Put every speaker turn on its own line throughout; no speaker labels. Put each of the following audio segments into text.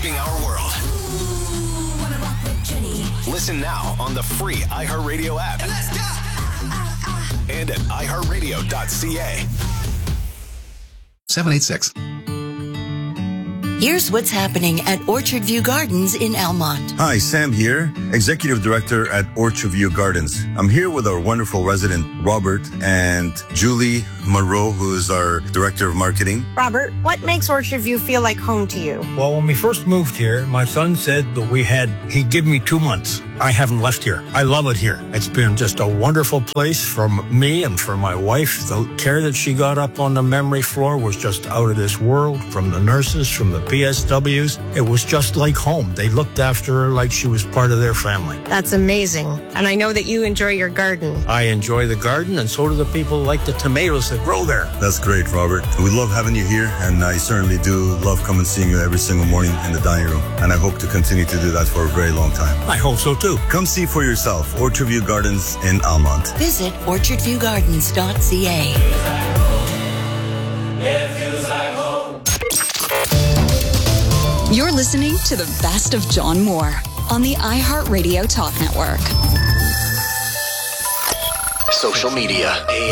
rocking our world. Listen now on the free iHeartRadio app. Let's go! And at iHeartRadio.ca.
786.
Here's what's happening at Orchard View Gardens in Almont.
Hi, Sam here, Executive Director at Orchard View Gardens. I'm here with our wonderful resident, Robert, and Julie Monroe, who is our Director of Marketing.
Robert, what makes Orchard View feel like home to you?
Well, when we first moved here, my son said that he'd give me 2 months. I haven't left here. I love it here. It's been just a wonderful place for me and for my wife. The care that she got up on the memory floor was just out of this world, from the nurses, from the PSWs. It was just like home. They looked after her like she was part of their family.
That's amazing. And I know that you enjoy your garden.
I enjoy the garden, and so do the people who like the tomatoes that grow there.
That's great, Robert. We love having you here, and I certainly do love coming and seeing you every single morning in the dining room. And I hope to continue to do that for a very long time.
I hope so, too.
Come see for yourself. Orchard View Gardens in Almont.
Visit orchardviewgardens.ca.
You're listening to the best of John Moore on the iHeartRadio Talk Network.
Social media,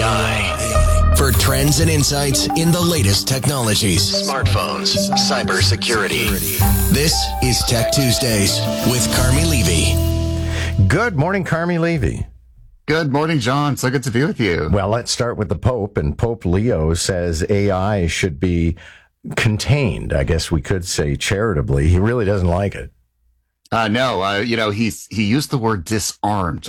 AI. For trends and insights in the latest technologies, smartphones, cybersecurity. This is Tech Tuesdays with Carmi Levy.
Good morning, Carmi Levy.
Good morning, John. So good to be with you.
Well, let's start with the Pope. And Pope Leo says AI should be contained, I guess we could say charitably. He really doesn't like it.
No, he used the word disarmed.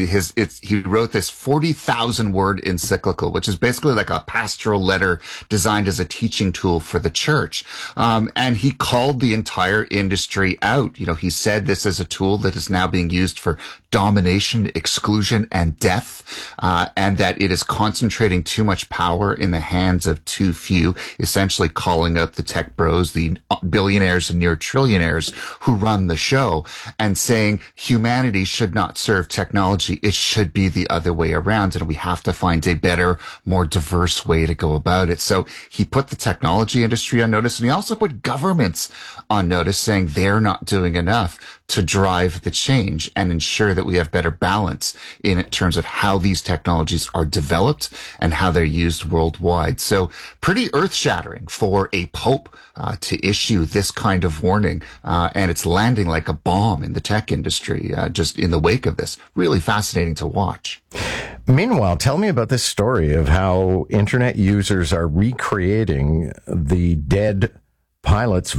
He wrote this 40,000 word encyclical, which is basically like a pastoral letter designed as a teaching tool for the church. And he called the entire industry out. He said this is a tool that is now being used for domination, exclusion, and death, and that it is concentrating too much power in the hands of too few, essentially calling out the tech bros, the billionaires and near trillionaires who run the show, and saying humanity should not serve technology. It should be the other way around, and we have to find a better, more diverse way to go about it. So he put the technology industry on notice, and he also put governments on notice, saying they're not doing enough to drive the change and ensure that we have better balance in terms of how these technologies are developed and how they're used worldwide. So pretty earth-shattering for a pope to issue this kind of warning, and it's landing like a bomb in the tech industry just in the wake of this. Really fascinating to watch.
Meanwhile, tell me about this story of how internet users are recreating the dead pilots'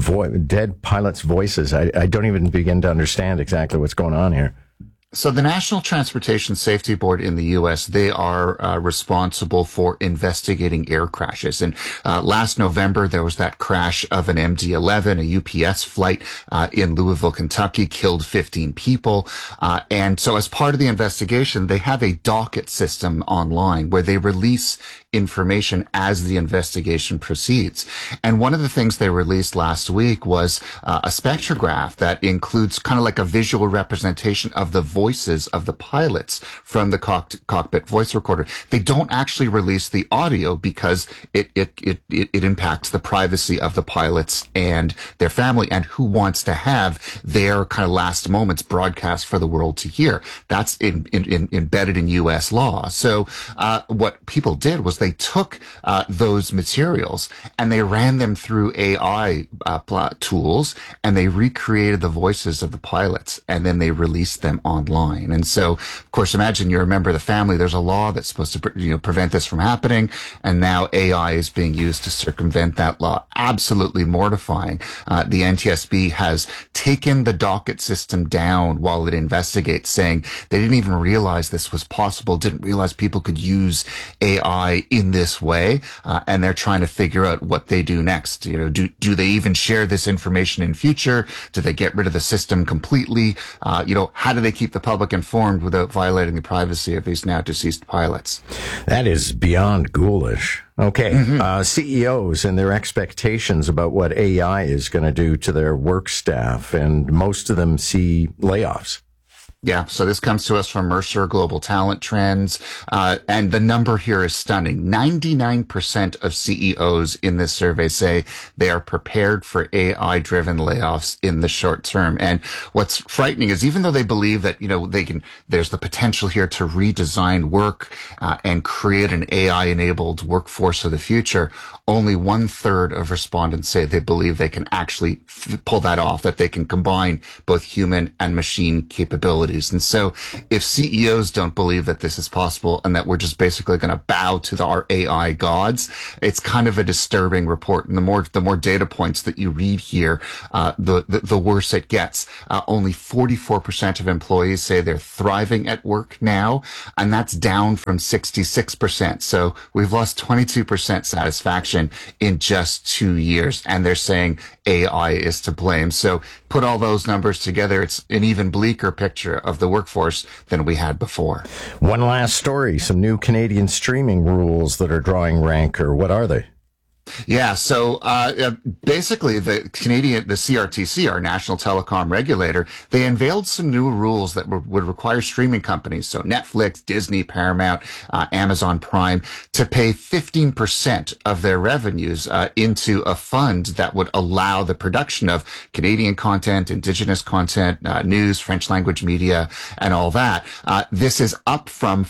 voices. I don't even begin to understand exactly what's going on here.
So the National Transportation Safety Board in the U.S., they are responsible for investigating air crashes. And last November, there was that crash of an MD-11, a UPS flight in Louisville, Kentucky, killed 15 people. And so as part of the investigation, they have a docket system online where they release information as the investigation proceeds. And one of the things they released last week was a spectrograph that includes kind of like a visual representation of the voices of the pilots from the cockpit voice recorder. They don't actually release the audio because it impacts the privacy of the pilots and their family and who wants to have their kind of last moments broadcast for the world to hear. That's embedded in U.S. law. So what people did was they took those materials and they ran them through AI tools, and they recreated the voices of the pilots, and then they released them online. And so, of course, imagine you're a member of the family. There's a law that's supposed to prevent this from happening, and now AI is being used to circumvent that law. Absolutely mortifying. The NTSB has taken the docket system down while it investigates, saying they didn't even realize this was possible, didn't realize people could use AI in this way, and they're trying to figure out what they do next. Do they even share this information in future? Do they get rid of the system completely? How do they keep the public informed without violating the privacy of these now deceased pilots?
That is beyond ghoulish. Okay. CEOs and their expectations about what AI is going to do to their work staff, and most of them see layoffs.
Yeah, so this comes to us from Mercer Global Talent Trends, and the number here is stunning. 99% of CEOs in this survey say they are prepared for AI-driven layoffs in the short term. And what's frightening is even though they believe that, there's the potential here to redesign work and create an AI-enabled workforce of the future, only 1/3 of respondents say they believe they can actually pull that off, that they can combine both human and machine capabilities. And so if CEOs don't believe that this is possible and that we're just basically going to bow to our AI gods, it's kind of a disturbing report. And the more data points that you read here, the worse it gets. Only 44% of employees say they're thriving at work now, and that's down from 66%. So we've lost 22% satisfaction in just 2 years, and they're saying AI is to blame. So put all those numbers together, it's an even bleaker picture of the workforce than we had before.
One last story, some new Canadian streaming rules that are drawing rancor. What are they?
Yeah, so basically the CRTC, our national telecom regulator, they unveiled some new rules that would require streaming companies, so Netflix, Disney, Paramount, Amazon Prime, to pay 15% of their revenues into a fund that would allow the production of Canadian content, Indigenous content, news, French language media, and all that. This is up from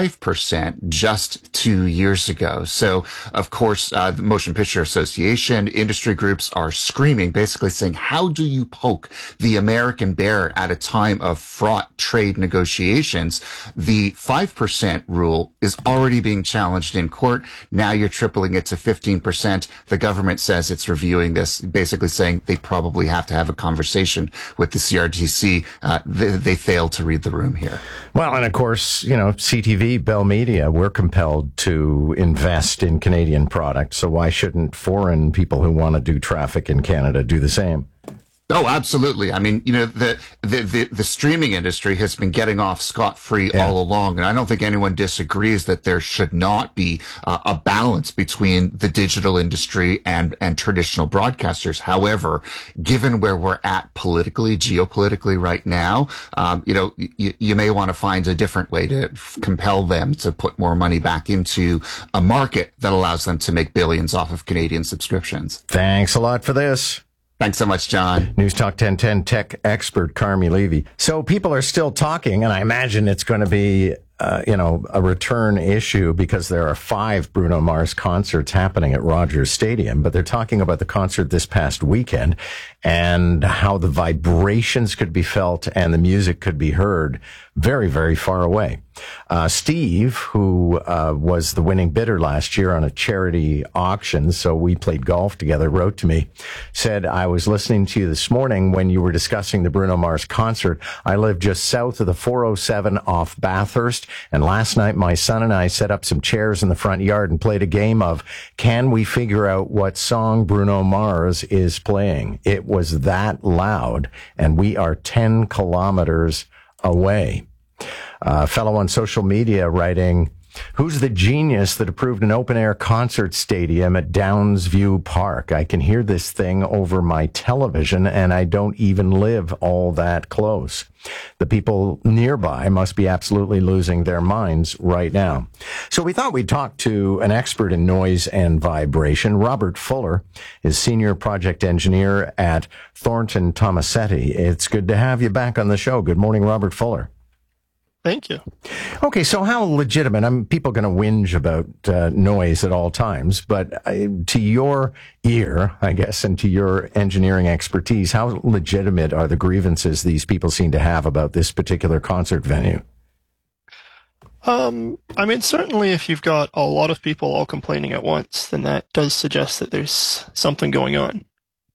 5% just 2 years ago. So, of course, the Motion Picture Association, industry groups are screaming, basically saying, how do you poke the American bear at a time of fraught trade negotiations? The 5% rule is already being challenged in court. Now you're tripling it to 15%. The government says it's reviewing this, basically saying they probably have to have a conversation with the CRTC. They failed to read the room here.
Well, and of course, CTV, Bell Media, we're compelled to invest in Canadian products. So why shouldn't foreign people who want to do traffic in Canada do the same?
Oh, absolutely. I mean, the streaming industry has been getting off scot-free all along. And I don't think anyone disagrees that there should not be a balance between the digital industry and traditional broadcasters. However, given where we're at politically, geopolitically right now, you may want to find a different way to compel them to put more money back into a market that allows them to make billions off of Canadian subscriptions.
Thanks a lot for this.
Thanks so much, John.
News Talk 1010 tech expert Carmi Levy. So people are still talking, and I imagine it's going to be a return issue because there are 5 Bruno Mars concerts happening at Rogers Stadium, but they're talking about the concert this past weekend and how the vibrations could be felt and the music could be heard very, very far away. Steve, who was the winning bidder last year on a charity auction, so we played golf together, wrote to me, said, I was listening to you this morning when you were discussing the Bruno Mars concert. I live just south of the 407 off Bathurst, and last night my son and I set up some chairs in the front yard and played a game of, can we figure out what song Bruno Mars is playing? It was that loud, and we are 10 kilometers away. Fellow on social media writing, who's the genius that approved an open-air concert stadium at Downsview Park? I can hear this thing over my television, and I don't even live all that close. The people nearby must be absolutely losing their minds right now. So we thought we'd talk to an expert in noise and vibration. Robert Fuller is Senior Project Engineer at Thornton Tomasetti. It's good to have you back on the show. Good morning, Robert Fuller.
Thank you.
Okay, so how legitimate? People going to whinge about noise at all times, but to your ear, I guess, and to your engineering expertise, how legitimate are the grievances these people seem to have about this particular concert venue?
Certainly if you've got a lot of people all complaining at once, then that does suggest that there's something going on.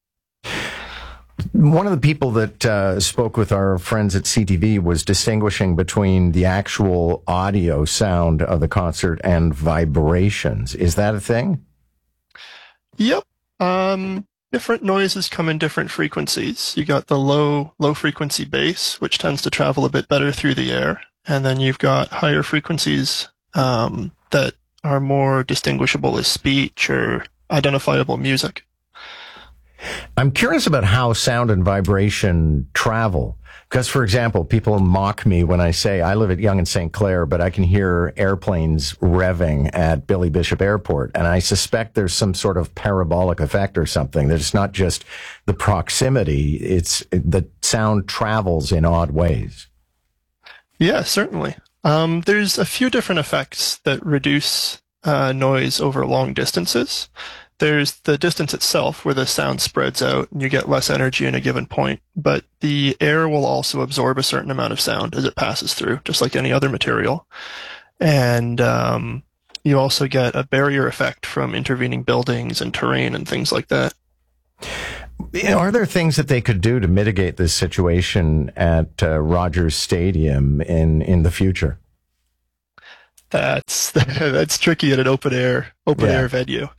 One of the people that spoke with our friends at CTV was distinguishing between the actual audio sound of the concert and vibrations. Is that a thing?
Yep. Different noises come in different frequencies. You got the low frequency bass, which tends to travel a bit better through the air. And then you've got higher frequencies that are more distinguishable as speech or identifiable music.
I'm curious about how sound and vibration travel. Because, for example, people mock me when I say I live at Yonge and St. Clair, but I can hear airplanes revving at Billy Bishop Airport. And I suspect there's some sort of parabolic effect or something. There's not just the proximity. It's the sound travels in odd ways.
Yeah, certainly. There's a few different effects that reduce noise over long distances. There's the distance itself where the sound spreads out and you get less energy in a given point, but the air will also absorb a certain amount of sound as it passes through, just like any other material. And you also get a barrier effect from intervening buildings and terrain and things like that.
Are there things that they could do to mitigate this situation at Rogers Stadium in the future?
That's tricky at an open air venue.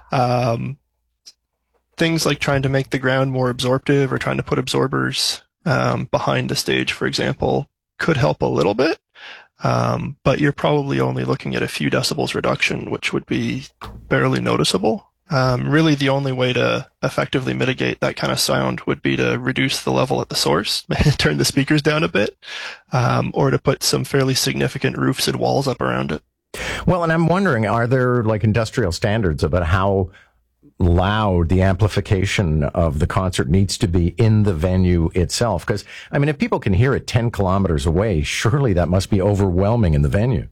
Things like trying to make the ground more absorptive or trying to put absorbers behind the stage, for example, could help a little bit. But you're probably only looking at a few decibels reduction, which would be barely noticeable. Really, the only way to effectively mitigate that kind of sound would be to reduce the level at the source, turn the speakers down a bit, or to put some fairly significant roofs and walls up around it.
Well, and I'm wondering, are there like industrial standards about how loud the amplification of the concert needs to be in the venue itself? Because, I mean, if people can hear it 10 kilometers away, surely that must be overwhelming in the venue.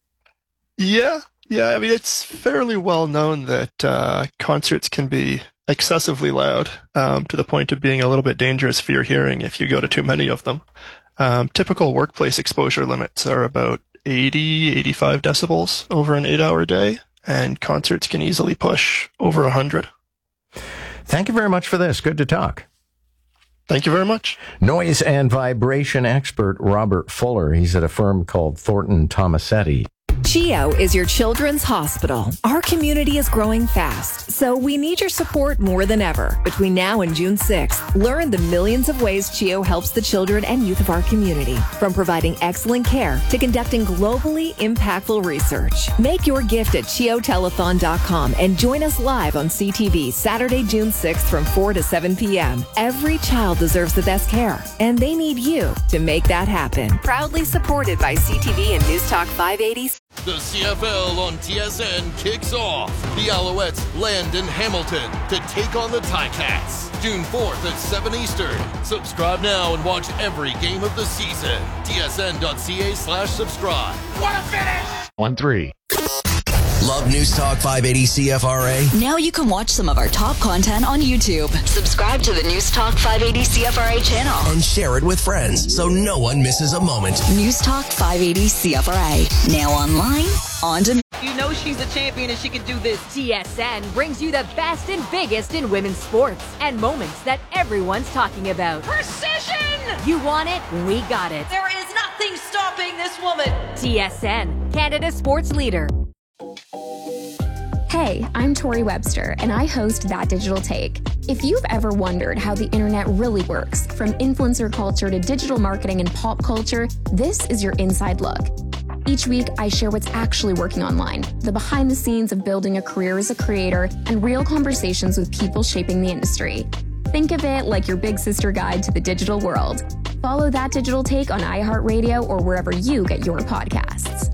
Yeah, I mean, it's fairly well known that concerts can be excessively loud to the point of being a little bit dangerous for your hearing if you go to too many of them. Typical workplace exposure limits are about 80, 85 decibels over an 8-hour day, and concerts can easily push over 100.
Thank you very much for this. Good to talk.
Thank you very much.
Noise and vibration expert Robert Fuller. He's at a firm called Thornton Tomasetti.
CHEO is your children's hospital. Our community is growing fast, so we need your support more than ever. Between now and June 6th, learn the millions of ways CHEO helps the children and youth of our community, from providing excellent care to conducting globally impactful research. Make your gift at CHEOtelethon.com and join us live on CTV Saturday, June 6th from 4 to 7 p.m. Every child deserves the best care, and they need you to make that happen. Proudly supported by CTV and News Talk 580.
The CFL on TSN kicks off. The Alouettes land in Hamilton to take on the Ticats. June 4th at 7 Eastern. Subscribe now and watch every game of the season. tsn.ca/subscribe. What a finish!
1-3. Love News Talk 580 CFRA?
Now you can watch some of our top content on YouTube. Subscribe to the News Talk 580 CFRA channel.
And share it with friends so no one misses a moment.
News Talk 580 CFRA. Now online, on demand.
You know she's a champion and she can do this. TSN brings you the best and biggest in women's sports and moments that everyone's talking about.
Precision!
You want it? We got it.
There is nothing stopping this woman.
TSN, Canada's sports leader.
Hey, I'm Tori Webster, and I host That Digital Take. If you've ever wondered how the internet really works, from influencer culture to digital marketing and pop culture, this is your inside look. Each week, I share what's actually working online, the behind the scenes of building a career as a creator, and real conversations with people shaping the industry. Think of it like your big sister guide to the digital world. Follow That Digital Take on iHeartRadio or wherever you get your podcasts.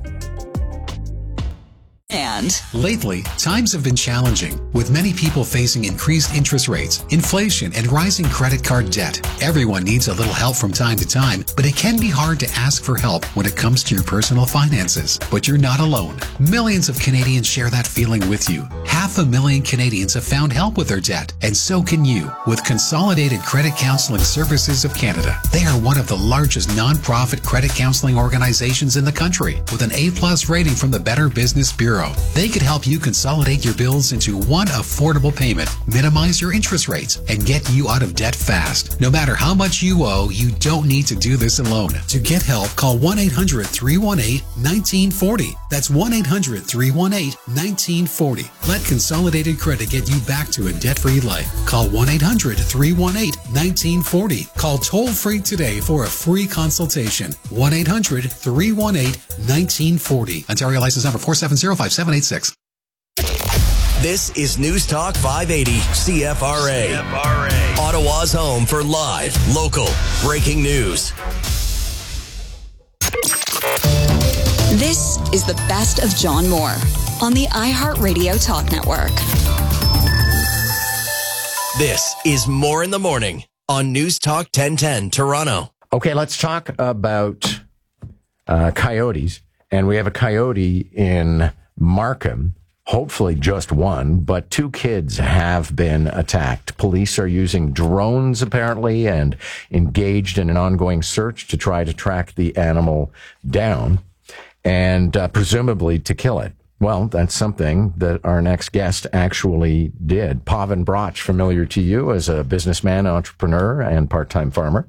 And
lately, times have been challenging, with many people facing increased interest rates, inflation, and rising credit card debt. Everyone needs a little help from time to time, but it can be hard to ask for help when it comes to your personal finances. But you're not alone. Millions of Canadians share that feeling with you. 500,000 Canadians have found help with their debt, and so can you with Consolidated Credit Counseling Services of Canada. They are one of the largest nonprofit credit counseling organizations in the country, with an A+ rating from the Better Business Bureau. They could help you consolidate your bills into one affordable payment, minimize your interest rates, and get you out of debt fast. No matter how much you owe, you don't need to do this alone. To get help, call 1-800-318-1940. That's 1-800-318-1940. Let Consolidated Credit get you back to a debt-free life. Call 1-800-318-1940. Call toll-free today for a free consultation. 1-800-318-1940. Ontario license number 4705786.
This is News Talk 580 CFRA. Ottawa's home for live, local, breaking news.
This is the best of John Moore on the iHeartRadio Talk Network.
This is More in the Morning on News Talk 1010 Toronto.
Okay, let's talk about coyotes. And we have a coyote in Markham. Hopefully just one, but 2 kids have been attacked. Police are using drones, apparently, and engaged in an ongoing search to try to track the animal down and presumably to kill it. Well, that's something that our next guest actually did. Pavan Brach, familiar to you as a businessman, entrepreneur, and part-time farmer,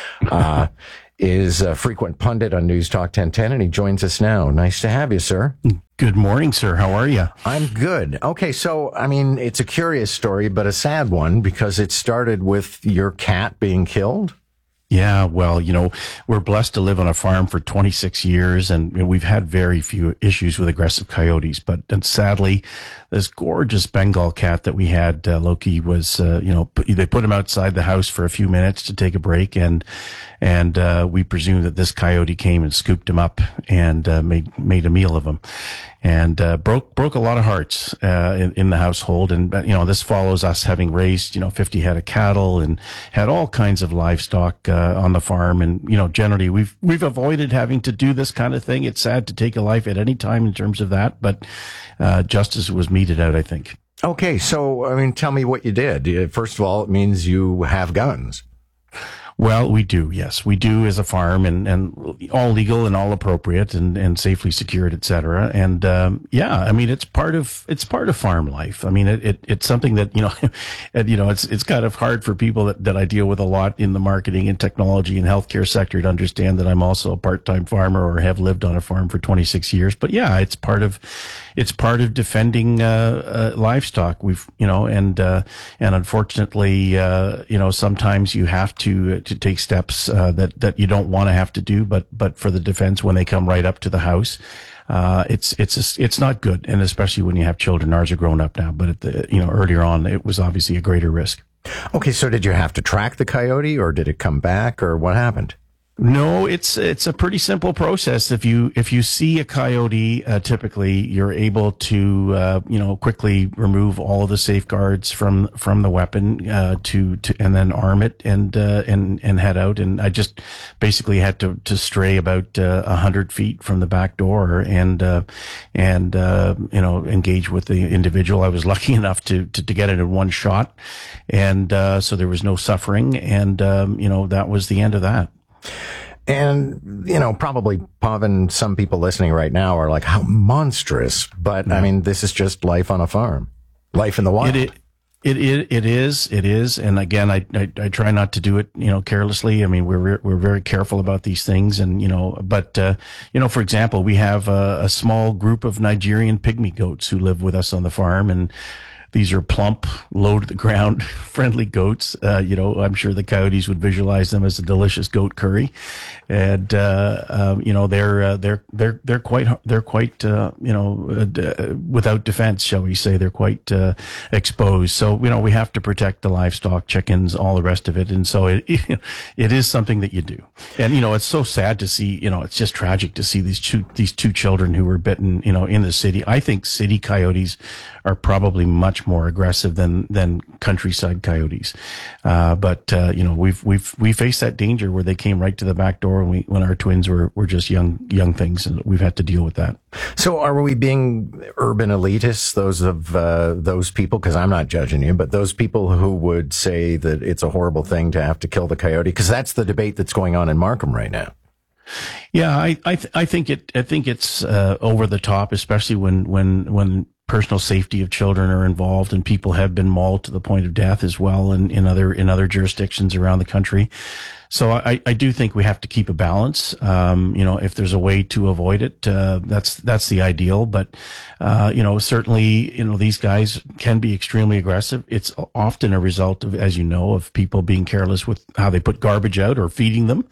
is a frequent pundit on News Talk 1010, and he joins us now. Nice to have you, sir.
Good morning, sir. How are you?
I'm good. Okay, so, I mean, it's a curious story, but a sad one, because it started with your cat being killed.
Yeah, well, you know, we're blessed to live on a farm for 26 years, and we've had very few issues with aggressive coyotes. But sadly, this gorgeous Bengal cat that we had, Loki, was, they put him outside the house for a few minutes to take a break, and we presume that this coyote came and scooped him up and made a meal of him, and broke a lot of hearts in the household. And this follows us having raised 50 head of cattle and had all kinds of livestock on the farm. And generally we've avoided having to do this kind of thing. It's sad to take a life at any time in terms of that, but justice was meted out, I think.
Okay, so I mean, tell me what you did. First of all, it means you have guns.
Well, we do. Yes, we do as a farm, and all legal and all appropriate and safely secured, et cetera. And, I mean, it's part of farm life. I mean, it's something that, it's kind of hard for people that I deal with a lot in the marketing and technology and healthcare sector to understand that I'm also a part-time farmer or have lived on a farm for 26 years. But yeah, it's part of defending, livestock. And unfortunately, sometimes you have to take steps that you don't want to have to do, but for the defense, when they come right up to the house, it's not good, and especially when you have children. Ours are grown up now, but earlier on, it was obviously a greater risk.
Okay, so did you have to track the coyote, or did it come back, or what happened?
No, it's a pretty simple process. If you see a coyote, typically you're able to quickly remove all of the safeguards from the weapon to and then arm it and head out. And I just basically had to stray about 100 feet from the back door and engage with the individual. I was lucky enough to get it in one shot, and so there was no suffering, and that was the end of that.
And, probably, Pavan, some people listening right now are like, how monstrous. But, I mean, this is just life on a farm. Life in the wild.
It is. And again, I try not to do it, carelessly. I mean, we're very careful about these things. And, for example, we have a small group of Nigerian pygmy goats who live with us on the farm, and these are plump, low to the ground, friendly goats. I'm sure the coyotes would visualize them as a delicious goat curry, and they're quite without defense, shall we say? They're quite exposed. So we have to protect the livestock, chickens, all the rest of it, and so it is something that you do. And it's so sad to see. It's just tragic to see these two children who were bitten. In the city. I think city coyotes are probably much more aggressive than countryside coyotes. But we faced that danger where they came right to the back door when our twins were just young things, and we've had to deal with that.
So are we being urban elitists, those people? Because I'm not judging you, but those people who would say that it's a horrible thing to have to kill the coyote, because that's the debate that's going on in Markham right now.
Yeah, I think it's over the top, especially when personal safety of children are involved, and people have been mauled to the point of death as well, in other jurisdictions around the country. So I do think we have to keep a balance. If there's a way to avoid it, that's the ideal. But, certainly, these guys can be extremely aggressive. It's often a result of, as you know, of people being careless with how they put garbage out or feeding them.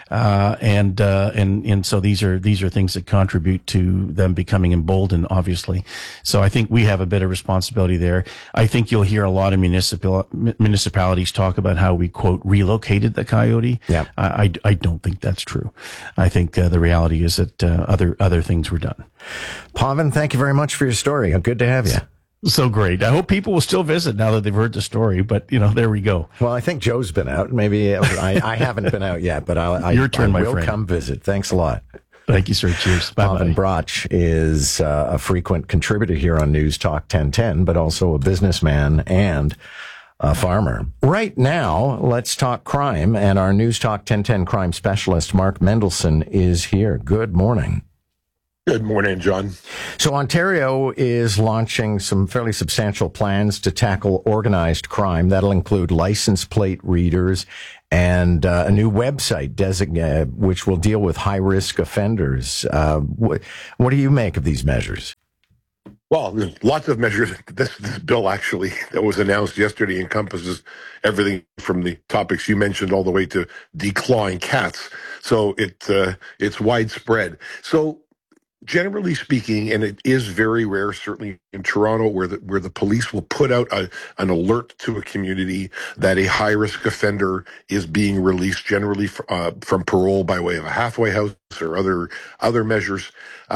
And so these are things that contribute to them becoming emboldened, obviously. So I think we have a bit of responsibility there. I think you'll hear a lot of municipalities talk about how we, quote, relocated the coyote.
Yeah.
I don't think that's true. I think the reality is that other things were done.
Pavan, thank you very much for your story. Good to have you.
So great. I hope people will still visit now that they've heard the story, but there we go.
Well, I think Joe's been out. Maybe I haven't been out yet, but
Your turn, my
will
friend.
come visit. Thanks a lot.
Thank you, sir. Cheers. Bye.
Pavan Brach is a frequent contributor here on News Talk 1010, but also a businessman and a farmer. Right now, let's talk crime, and our News Talk 1010 crime specialist, Mark Mendelson, is here. Good morning.
Good morning, John.
So Ontario is launching some fairly substantial plans to tackle organized crime. That'll include license plate readers and a new website which will deal with high-risk offenders. What do you make of these measures?
Well, there's lots of measures. This bill actually that was announced yesterday encompasses everything from the topics you mentioned all the way to declawing cats. So it's widespread. So generally speaking, and it is very rare, certainly in Toronto, where the police will put out an alert to a community that a high-risk offender is being released, generally from parole by way of a halfway house or other measures.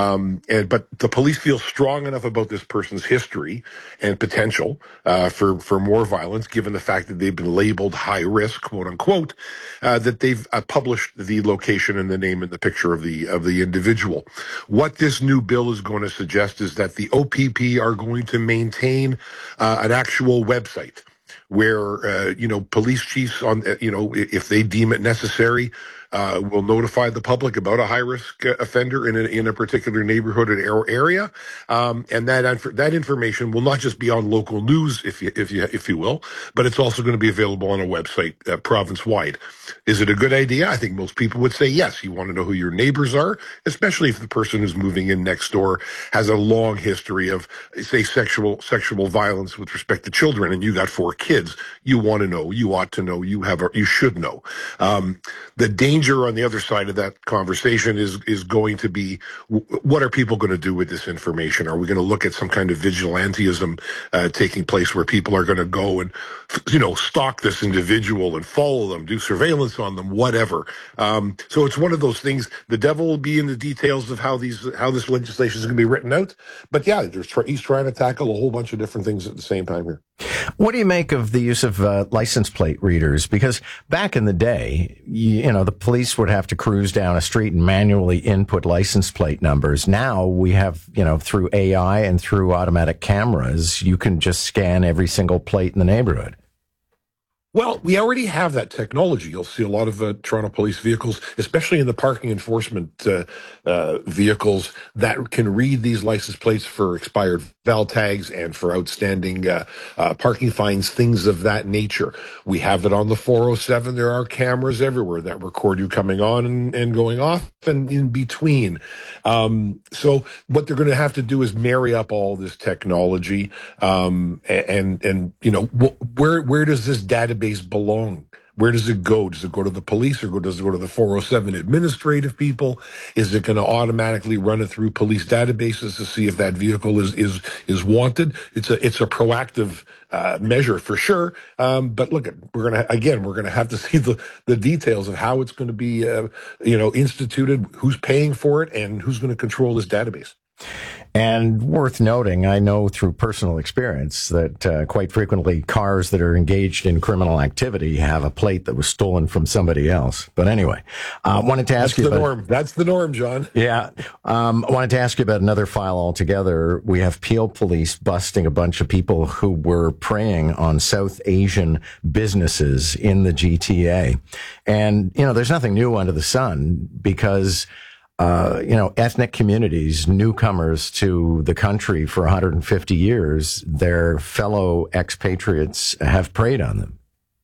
But the police feel strong enough about this person's history and potential for more violence, given the fact that they've been labeled high risk, quote unquote, that they've published the location and the name and the picture of the individual. What this new bill is going to suggest is that the OPP are going to maintain an actual website where police chiefs if they deem it necessary, will notify the public about a high-risk offender in a particular neighborhood or area, and that information will not just be on local news, if you will, but it's also going to be available on a website province-wide. Is it a good idea? I think most people would say yes. You want to know who your neighbors are, especially if the person who's moving in next door has a long history of, say, sexual violence with respect to children, and you got 4 kids. You want to know. You ought to know. You should know. The danger on the other side of that conversation is going to be, what are people going to do with this information? Are we going to look at some kind of vigilantism taking place where people are going to go and, stalk this individual and follow them, do surveillance on them, whatever? So it's one of those things. The devil will be in the details of how this legislation is going to be written out. But yeah, he's trying to tackle a whole bunch of different things at the same time here.
What do you make of the use of license plate readers? Because back in the day, the police would have to cruise down a street and manually input license plate numbers. Now we have, through AI and through automatic cameras, you can just scan every single plate in the neighborhood.
Well, we already have that technology. You'll see a lot of Toronto police vehicles, especially in the parking enforcement vehicles, that can read these license plates for expired val tags and for outstanding parking fines, things of that nature. We have it on the 407. There are cameras everywhere that record you coming on and going off and in between. So what they're going to have to do is marry up all this technology, and where does this database belong? Where does it go? Does it go to the police, or does it go to the 407 administrative people? Is it going to automatically run it through police databases to see if that vehicle is wanted? It's a proactive measure for sure. But look, we're going to have to see the details of how it's going to be instituted, who's paying for it, and who's going to control this database.
And worth noting, I know through personal experience that quite frequently cars that are engaged in criminal activity have a plate that was stolen from somebody else. But anyway, wanted to ask you about...
norm. That's the norm, John.
Yeah. Wanted to ask you about another file altogether. We have Peel Police busting a bunch of people who were preying on South Asian businesses in the GTA. And, there's nothing new under the sun because... ethnic communities, newcomers to the country for 150 years, their fellow expatriates have preyed on them.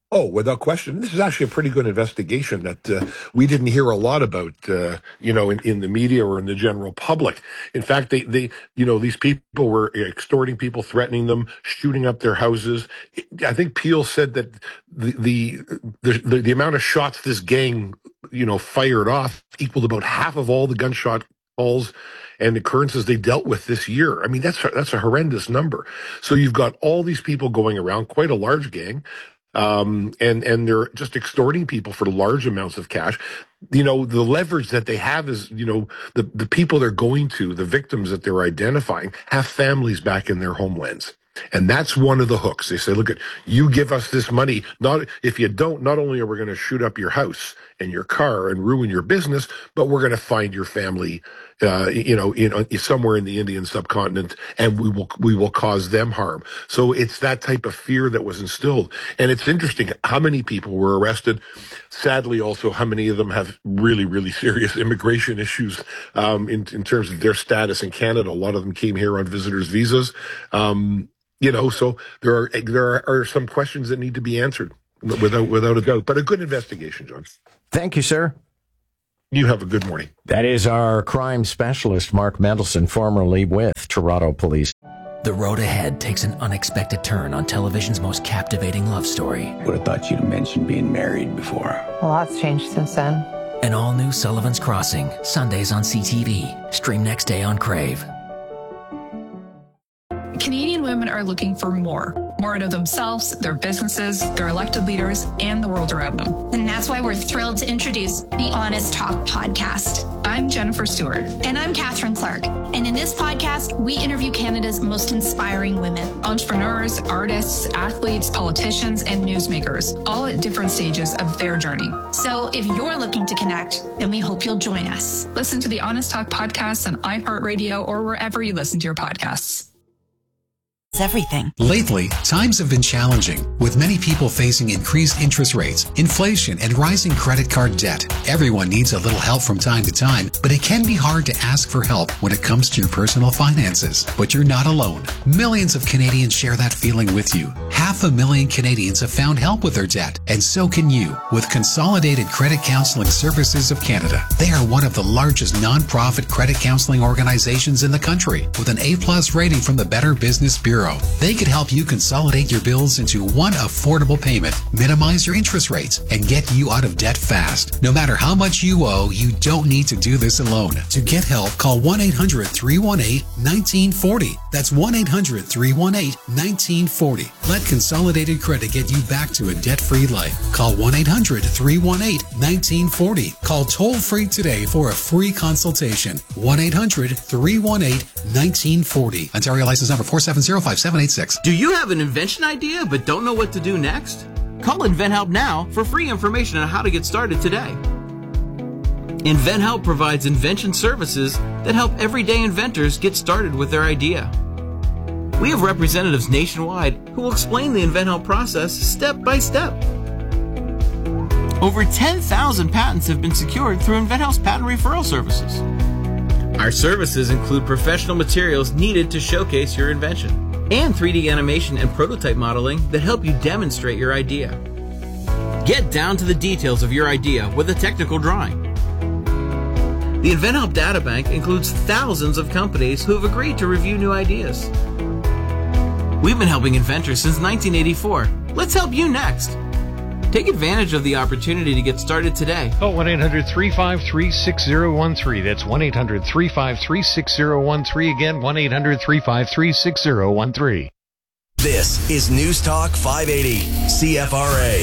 Oh, without question. This is actually a pretty good investigation that we didn't hear a lot about, in the media or in the general public. In fact, they these people were extorting people, threatening them, shooting up their houses. I think Peel said that the amount of shots this gang, fired off equaled about half of all the gunshot calls and occurrences they dealt with this year. I mean, that's a horrendous number. So you've got all these people going around, quite a large gang. And they're just extorting people for large amounts of cash. The leverage that they have is, the people they're going to, the victims that they're identifying, have families back in their homelands. And that's one of the hooks. They say, look, you give us this money. If you don't, not only are we going to shoot up your house and your car and ruin your business, but we're going to find your family, somewhere in the Indian subcontinent, and we will cause them harm. So it's that type of fear that was instilled. And it's interesting how many people were arrested. Sadly, also, how many of them have really, really serious immigration issues in terms of their status in Canada. A lot of them came here on visitors' visas. So there are some questions that need to be answered without a doubt. But a good investigation, John.
Thank you, sir.
You have a good morning.
That is our crime specialist, Mark Mendelson, formerly with Toronto Police.
The road ahead takes an unexpected turn on television's most captivating love story.
Would have thought you'd mentioned being married before.
A lot's changed since then.
An all-new Sullivan's Crossing, Sundays on CTV. Stream next day on Crave.
Canadian women are looking for more out of themselves, their businesses, their elected leaders, and the world around them.
And that's why we're thrilled to introduce the Honest Talk podcast.
I'm Jennifer Stewart.
And I'm Catherine Clark. And in this podcast, we interview Canada's most inspiring women.
Entrepreneurs, artists, athletes, politicians, and newsmakers, all at different stages of their journey.
So if you're looking to connect, then we hope you'll join us.
Listen to the Honest Talk podcast on iHeartRadio or wherever you listen to your podcasts.
Everything.
Lately, times have been challenging, with many people facing increased interest rates, inflation, and rising credit card debt. Everyone needs a little help from time to time, but it can be hard to ask for help when it comes to your personal finances. But you're not alone. Millions of Canadians share that feeling with you. 500,000 Canadians have found help with their debt, and so can you with Consolidated Credit Counseling Services of Canada. They are one of the largest non-profit credit counseling organizations in the country, with an A+ rating from the Better Business Bureau. They could help you consolidate your bills into one affordable payment, minimize your interest rates, and get you out of debt fast. No matter how much you owe, you don't need to do this alone. To get help, call 1-800-318-1940. That's 1-800-318-1940. Let Consolidated Credit get you back to a debt-free life. Call 1-800-318-1940. Call toll-free today for a free consultation. 1-800-318-1940. Ontario license number 4705786.
Do you have an invention idea but don't know what to do next? Call InventHelp now for free information on how to get started today. InventHelp provides invention services that help everyday inventors get started with their idea. We have representatives nationwide who will explain the InventHelp process step by step. Over 10,000 patents have been secured through InventHelp's patent referral services. Our services include professional materials needed to showcase your invention, and 3D animation and prototype modeling that help you demonstrate your idea. Get down to the details of your idea with a technical drawing. The InventHelp Databank includes thousands of companies who have agreed to review new ideas. We've been helping inventors since 1984. Let's help you next. Take advantage of the opportunity to get started today.
Call 1-800-353-6013. That's 1-800-353-6013. Again, 1-800-353-6013.
This is News Talk 580, CFRA.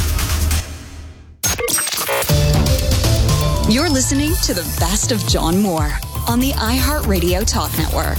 You're listening to the best of John Moore on the iHeartRadio Talk Network.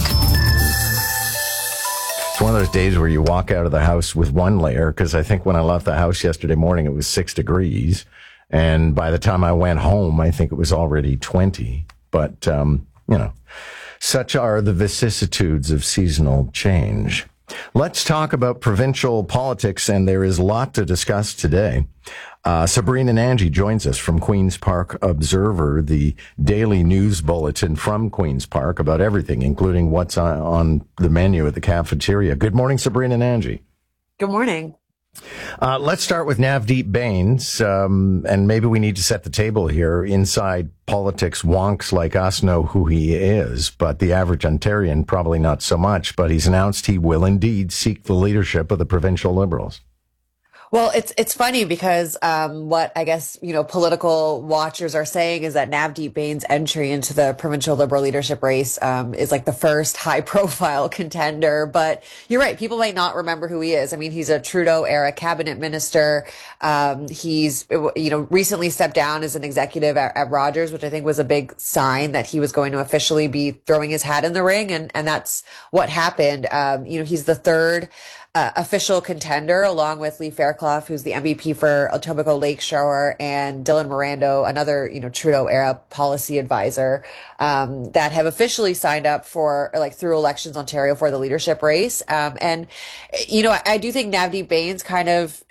It's one of those days where you walk out of the house with one layer, because I think when I left the house yesterday morning, it was 6 degrees. And by the time I went home, I think it was already 20. But, such are the vicissitudes of seasonal change. Let's talk about provincial politics, and there is a lot to discuss today. Sabrina Nanji joins us from Queen's Park Observer, the daily news bulletin from Queen's Park about everything, including what's on the menu at the cafeteria. Good morning, Sabrina Nanji.
Good morning.
Let's start with Navdeep Bains, and maybe we need to set the table here. Inside politics, wonks like us know who he is, but the average Ontarian probably not so much. But he's announced he will indeed seek the leadership of the provincial Liberals.
Well, it's funny because what I guess, political watchers are saying is that Navdeep Bains' entry into the provincial Liberal leadership race is like the first high-profile contender. But you're right, people might not remember who he is. I mean, he's a Trudeau-era cabinet minister. He's, recently stepped down as an executive at Rogers, which I think was a big sign that he was going to officially be throwing his hat in the ring. And that's what happened. He's the third official contender, along with Lee Fairclough, who's the MVP for Etobicoke Lakeshore, and Dylan Morando, another, Trudeau era policy advisor, that have officially signed up for, through Elections Ontario for the leadership race. I do think Navdeep Bains kind of,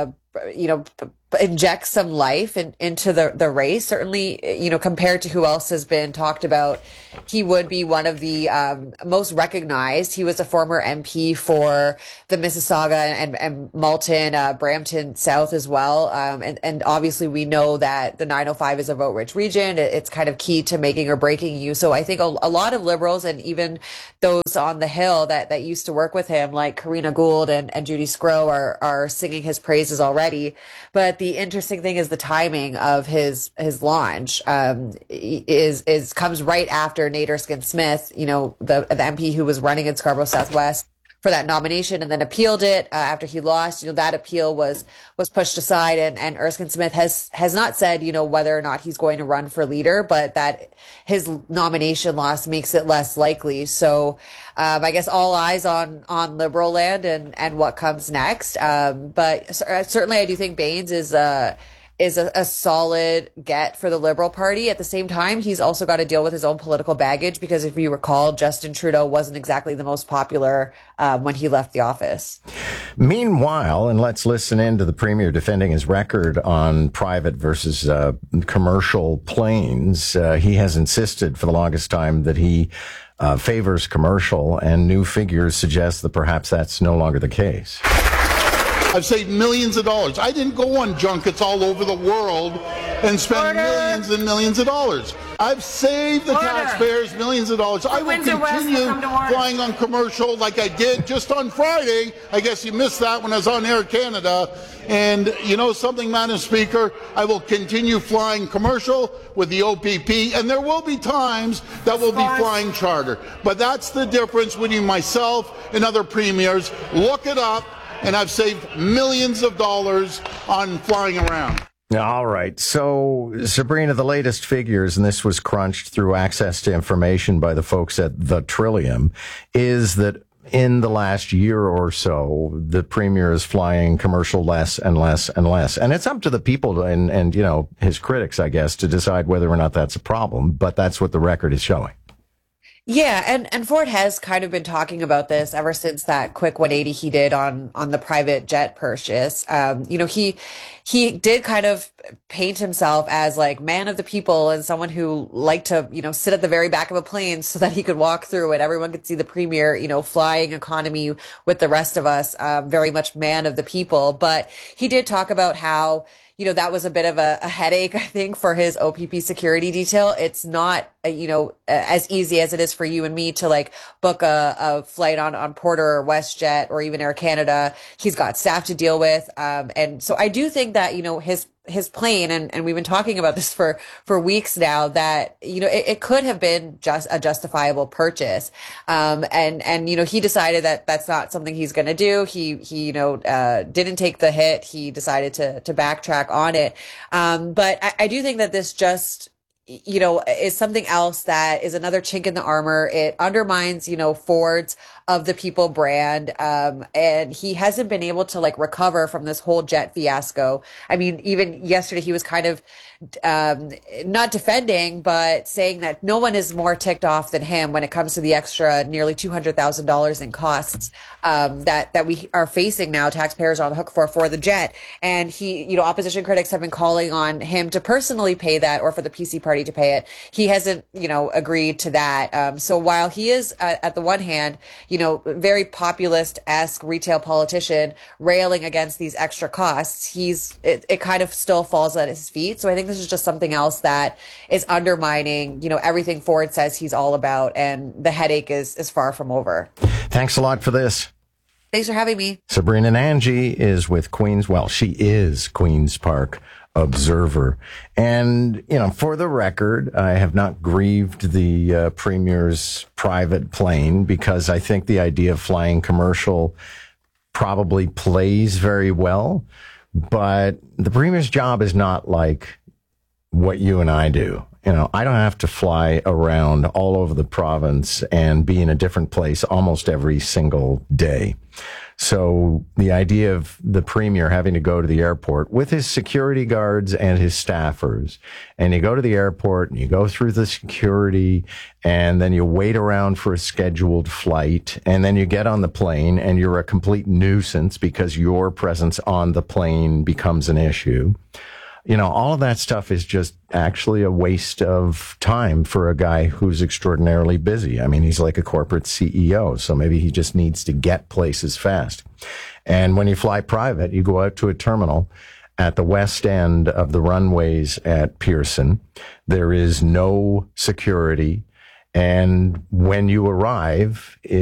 inject some life into the race. Certainly, compared to who else has been talked about, he would be one of the most recognized. He was a former MP for the Mississauga and Malton, Brampton South as well. And obviously we know that the 905 is a vote-rich region. It's kind of key to making or breaking you. So I think a lot of Liberals, and even those on the Hill that used to work with him, like Karina Gould and Judy Scrow, are singing his praises already. But the interesting thing is the timing of his launch comes right after Nate Erskine-Smith, the MP who was running in Scarborough Southwest for that nomination and then appealed it after he lost. That appeal was pushed aside, and Erskine-Smith has not said whether or not he's going to run for leader, but that his nomination loss makes it less likely. So I guess all eyes on Liberal land and what comes next. But certainly I do think Bains is a solid get for the Liberal Party. At the same time, he's also got to deal with his own political baggage, because if you recall, Justin Trudeau wasn't exactly the most popular when he left the office.
Meanwhile, and let's listen in to the Premier defending his record on private versus commercial planes. He has insisted for the longest time that he favors commercial, and new figures suggest that perhaps that's no longer the case.
I've saved millions of dollars. I didn't go on junkets all over the world and spend millions and millions of dollars. I've saved the taxpayers millions of dollars. I will continue flying on commercial like I did just on Friday. I guess you missed that when I was on Air Canada. And you know something, Madam Speaker, I will continue flying commercial with the OPP, and there will be times that we'll be flying charter. But that's the difference between myself and other premiers. Look it up. And I've saved millions of dollars on flying around.
All right. So, Sabrina, the latest figures, and this was crunched through access to information by the folks at The Trillium, is that in the last year or so, the Premier is flying commercial less and less and less. And it's up to the people and his critics, I guess, to decide whether or not that's a problem. But that's what the record is showing.
Yeah, and Ford has kind of been talking about this ever since that quick 180 he did on the private jet purchase. He did kind of paint himself as like man of the people and someone who liked to, sit at the very back of a plane so that he could walk through it. Everyone could see the Premier, flying economy with the rest of us, very much man of the people. But he did talk about how that was a bit of a headache, I think, for his OPP security detail. It's not, as easy as it is for you and me to book a flight on Porter or WestJet or even Air Canada. He's got staff to deal with. And so I do think that, his plane, and we've been talking about this for weeks now, that, it could have been just a justifiable purchase. And he decided that that's not something he's going to do. He didn't take the hit. He decided to backtrack on it. But I do think that this just, is something else that is another chink in the armor. It undermines, Ford's of the people brand. And he hasn't been able to recover from this whole jet fiasco. I mean, even yesterday he was kind of, not defending, but saying that no one is more ticked off than him when it comes to the extra nearly $200,000 in costs, that we are facing now, taxpayers are on the hook for the jet. And he, opposition critics have been calling on him to personally pay that or for the PC party to pay it. He hasn't, agreed to that. So while he is at the one hand, very populist-esque retail politician railing against these extra costs, it kind of still falls at his feet. So I think this is just something else that is undermining, everything Ford says he's all about, and the headache is far from over.
Thanks a lot for this.
Thanks for having me.
Sabrina Nanji is with she is Queen's Park Observer. And, for the record, I have not grieved the Premier's private plane because I think the idea of flying commercial probably plays very well. But the Premier's job is not like what you and I do. I don't have to fly around all over the province and be in a different place almost every single day. So the idea of the Premier having to go to the airport with his security guards and his staffers, and you go to the airport and you go through the security and then you wait around for a scheduled flight and then you get on the plane and you're a complete nuisance because your presence on the plane becomes an issue. All of that stuff is just actually a waste of time for a guy who's extraordinarily busy. I mean, he's like a corporate CEO, so maybe he just needs to get places fast. And when you fly private, you go out to a terminal at the west end of the runways at Pearson. There is no security. And when you arrive,